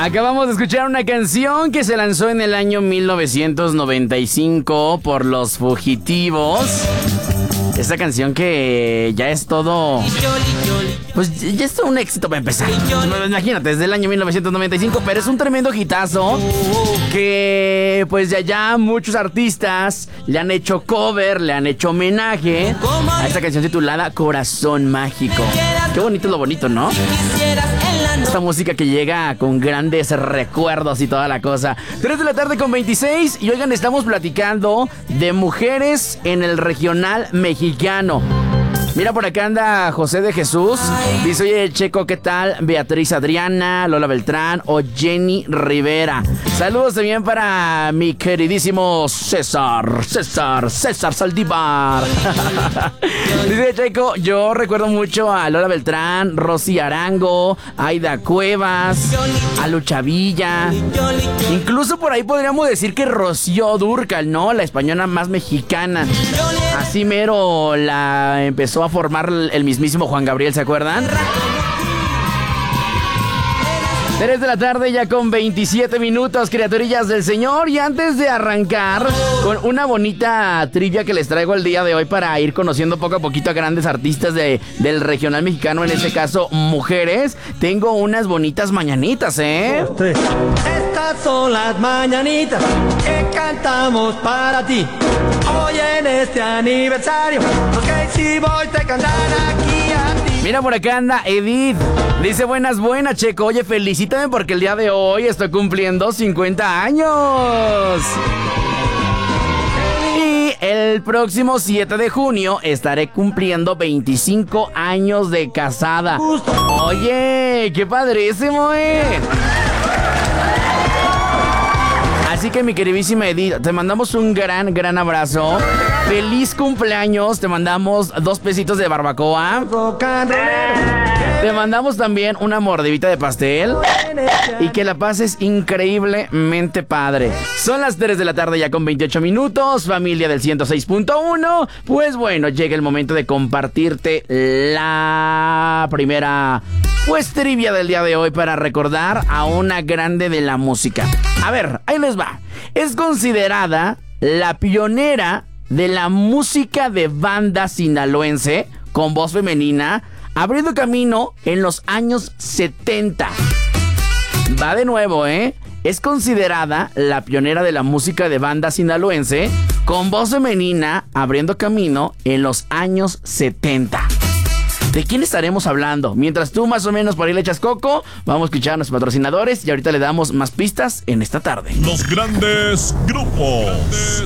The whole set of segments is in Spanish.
Acabamos de escuchar una canción que se lanzó en el año 1995 por Los Fugitivos. Esta canción que ya es todo... Pues ya es todo un éxito para empezar. Imagínate, desde el año 1995, pero es un tremendo hitazo que pues ya muchos artistas le han hecho cover, le han hecho homenaje a esta canción titulada Corazón Mágico. Qué bonito lo bonito, ¿no? Esta música que llega con grandes recuerdos y toda la cosa. 3 de la tarde con 26 y oigan, estamos platicando de mujeres en el regional mexicano. Mira, por acá anda José de Jesús. Dice, oye, Checo, ¿qué tal? Beatriz Adriana, Lola Beltrán o Jenny Rivera. Saludos también para mi queridísimo César Saldívar. Dice Checo, yo recuerdo mucho a Lola Beltrán, Rosy Arango, Aida Cuevas, a Lucha Villa. Incluso por ahí podríamos decir que Rocío Dúrcal, ¿no? La española más mexicana. Así mero la empezó a formar el mismísimo Juan Gabriel, ¿se acuerdan? 3 de la tarde ya con 27 minutos, criaturillas del Señor. Y antes de arrancar con una bonita trivia que les traigo el día de hoy para ir conociendo poco a poquito a grandes artistas del regional mexicano, en este caso mujeres, tengo unas bonitas mañanitas, ¿eh? Estas son las mañanitas que cantamos para ti. Hoy en este aniversario, los Crazy Boys te cantan aquí a ti. Mira, por acá anda Edith. Dice, buenas, Checo. Oye, felicítame porque el día de hoy estoy cumpliendo 50 años. Y el próximo 7 de junio estaré cumpliendo 25 años de casada. Oye, qué padrísimo, Así que mi queridísima Edith, te mandamos un gran abrazo. Feliz cumpleaños, te mandamos 2 pesitos de barbacoa. Te mandamos también una mordidita de pastel. Y que la pases increíblemente padre. Son las 3 de la tarde ya con 28 minutos, familia del 106.1. Pues bueno, llega el momento de compartirte la primera trivia del día de hoy para recordar a una grande de la música. A ver, ahí les va. Es considerada la pionera de la música de banda sinaloense con voz femenina, abriendo camino en los años 70. Va de nuevo, Es considerada la pionera de la música de banda sinaloense con voz femenina, abriendo camino en los años 70. ¿De quién estaremos hablando? Mientras tú más o menos por ahí le echas coco, vamos a escuchar a nuestros patrocinadores y ahorita le damos más pistas en esta tarde. Los grandes grupos.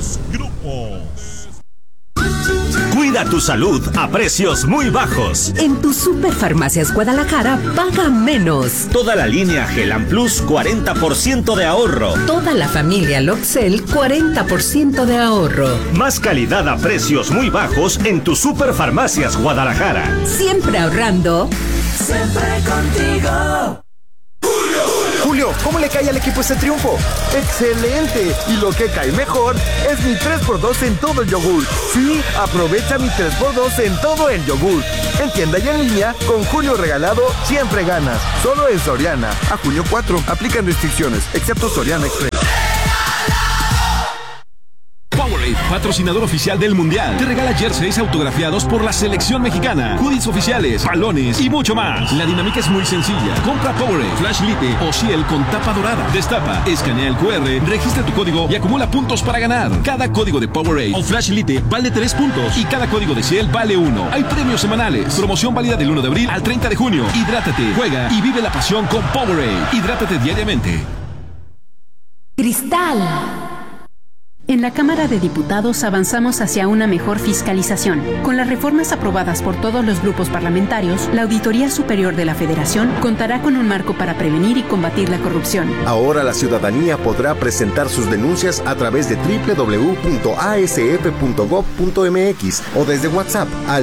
Cuida tu salud a precios muy bajos. En tu Superfarmacias Guadalajara paga menos. Toda la línea Gelan Plus, 40% de ahorro. Toda la familia Loxel, 40% de ahorro. Más calidad a precios muy bajos en tu Superfarmacias Guadalajara. Siempre ahorrando. Siempre contigo. Julio, ¿cómo le cae al equipo este triunfo? ¡Excelente! Y lo que cae mejor es mi 3x2 en todo el yogur. Sí, aprovecha mi 3x2 en todo el yogur. En tienda y en línea, con Julio regalado, siempre ganas. Solo en Soriana. A junio 4, aplican restricciones, excepto Soriana Express. Powerade, patrocinador oficial del Mundial, te regala jerseys autografiados por la selección mexicana, hoodies oficiales, balones y mucho más. La dinámica es muy sencilla. Compra Powerade, Flash Lite o Ciel con tapa dorada. Destapa, escanea el QR, registra tu código y acumula puntos para ganar. Cada código de Powerade o Flash Lite vale 3 puntos y cada código de Ciel vale 1. Hay premios semanales. Promoción válida del 1 de abril al 30 de junio. Hidrátate, juega y vive la pasión con Powerade. Hidrátate diariamente. Cristal. En la Cámara de Diputados avanzamos hacia una mejor fiscalización. Con las reformas aprobadas por todos los grupos parlamentarios, la Auditoría Superior de la Federación contará con un marco para prevenir y combatir la corrupción. Ahora la ciudadanía podrá presentar sus denuncias a través de www.asf.gov.mx o desde WhatsApp al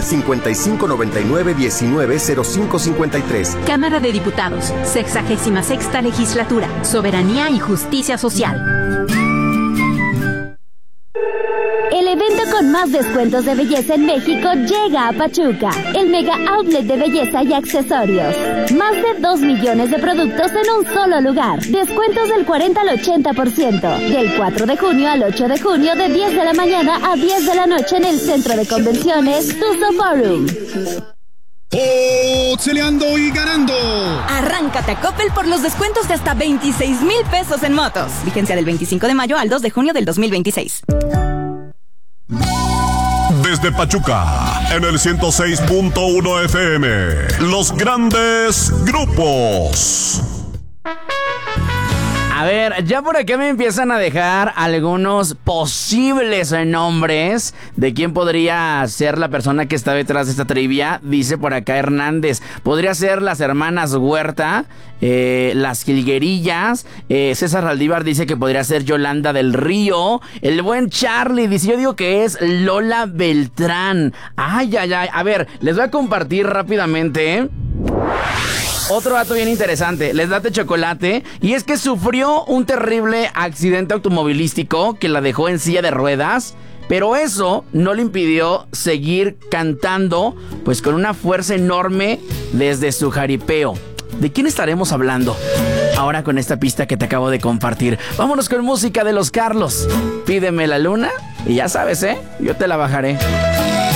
5599-190553. Cámara de Diputados, 66ª Legislatura, Soberanía y Justicia Social. El evento con más descuentos de belleza en México llega a Pachuca, el mega outlet de belleza y accesorios. Más de 2 millones de productos en un solo lugar. Descuentos del 40 al 80%. Del 4 de junio al 8 de junio de 10 de la mañana a 10 de la noche en el Centro de Convenciones Tuzo Forum. ¡Oxeleando y ganando! Arráncate a Coppel por los descuentos de hasta 26,000 pesos en motos. Vigencia del 25 de mayo al 2 de junio del 2026. Desde Pachuca, en el 106.1 FM, los grandes grupos. A ver, ya por acá me empiezan a dejar algunos posibles nombres de quién podría ser la persona que está detrás de esta trivia. Dice por acá Hernández, podría ser las hermanas Huerta, las Jilguerillas. César Raldívar dice que podría ser Yolanda del Río. El buen Charlie dice, yo digo que es Lola Beltrán. Ay. A ver, les voy a compartir rápidamente, otro dato bien interesante, les date chocolate, y es que sufrió un terrible accidente automovilístico que la dejó en silla de ruedas, pero eso no le impidió seguir cantando, pues con una fuerza enorme desde su jaripeo. ¿De quién estaremos hablando? Ahora con esta pista que te acabo de compartir. Vámonos con música de Los Carlos. Pídeme la luna y ya sabes, yo te la bajaré.